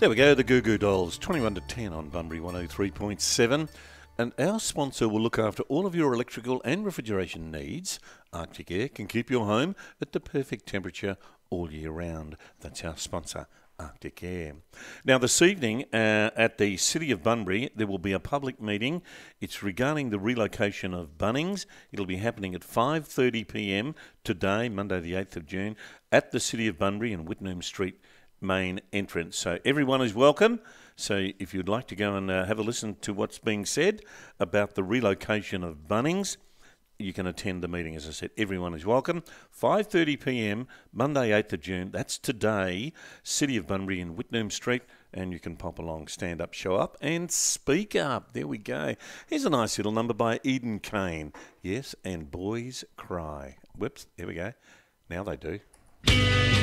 There we go, the Goo Goo Dolls, 21 to 10 on Bunbury 103.7. And our sponsor will look after all of your electrical and refrigeration needs. Arctic Air can keep your home at the perfect temperature all year round. That's our sponsor, Arctic Air. Now, this evening at the City of Bunbury, there will be a public meeting. It's regarding the relocation of Bunnings. It'll be happening at 5:30 p.m. today, Monday the 8th of June, at the City of Bunbury in Whitnam Street main entrance. So everyone is welcome. So if you'd like to go and have a listen to what's being said about the relocation of Bunnings, you can attend the meeting. As I said, everyone is welcome. 5:30 p.m, Monday 8th of June. That's today, City of Bunbury in Whitnam Street. And you can pop along, stand up, show up and speak up. There we go. Here's a nice little number by Eden Kane. Yes, and Boys Cry. Whoops, there we go. Now they do.